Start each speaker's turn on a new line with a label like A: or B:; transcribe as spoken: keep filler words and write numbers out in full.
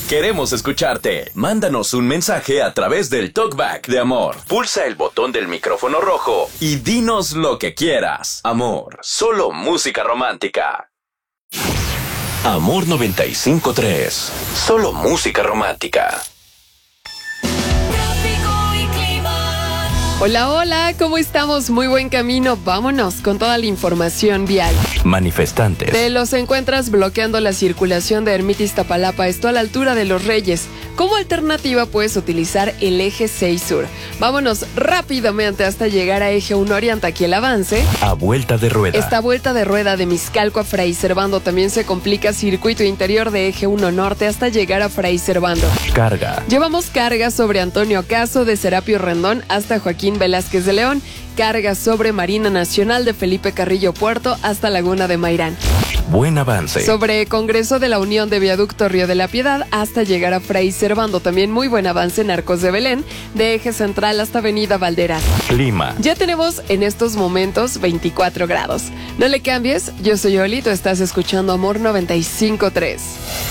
A: Queremos escucharte. Mándanos un mensaje a través del Talkback de Amor. Pulsa el botón del micrófono rojo y dinos lo que quieras. Amor, solo música romántica. Amor noventa y cinco punto tres. Solo música romántica.
B: Hola, hola, ¿cómo estamos? Muy buen camino. Vámonos con toda la información vial.
A: Manifestantes.
B: Te los encuentras bloqueando la circulación de Ermita Iztapalapa, esto a la altura de Los Reyes. Como alternativa puedes utilizar el eje seis Sur. Vámonos rápidamente hasta llegar a eje uno Oriente, aquí el avance.
A: A vuelta de rueda.
B: Esta vuelta de rueda de Mixcalco a Fray Servando también se complica circuito interior de eje uno Norte hasta llegar a Fray Servando.
A: Carga.
B: Llevamos carga sobre Antonio Caso de Serapio Rendón hasta Joaquín Velázquez de León. Carga sobre Marina Nacional de Felipe Carrillo Puerto hasta Laguna de Mairán.
A: Buen avance.
B: Sobre Congreso de la Unión de Viaducto Río de la Piedad hasta llegar a Fray Servando. También muy buen avance en Arcos de Belén, de eje central hasta Avenida Valderas.
A: Clima.
B: Ya tenemos en estos momentos veinticuatro grados. No le cambies, yo soy Oli, tú estás escuchando Amor noventa y cinco punto tres.